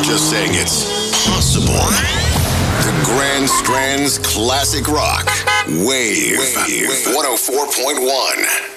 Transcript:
just saying it's possible. The Grand Strand's Classic Rock. Wave 104.1.